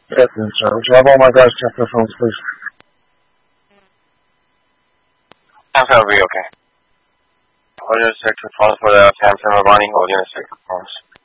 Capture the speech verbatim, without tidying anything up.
Yes, sir. Would you have all my guys check their phones, please? Samsung will be okay. Audience check the phones for the Samsung running audience check the phones.